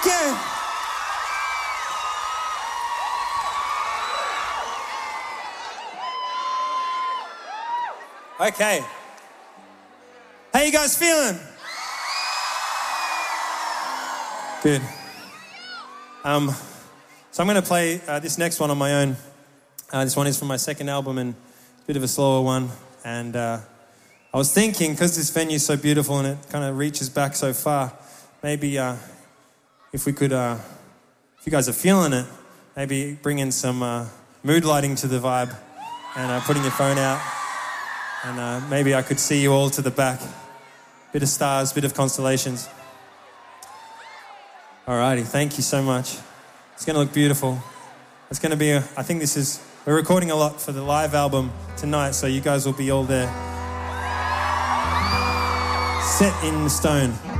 again. Okay. How you guys feeling? Good. So I'm going to play this next one on my own. This one is from my second album and a bit of a slower one. And I was thinking, because this venue's so beautiful and it kind of reaches back so far, maybe if we could, if you guys are feeling it, maybe bring in some mood lighting to the vibe and putting your phone out. And maybe I could see you all to the back. Bit of stars, bit of constellations. Alrighty, thank you so much. It's going to look beautiful. It's going to be, I think we're recording a lot for the live album tonight, so you guys will be all there. Set in stone.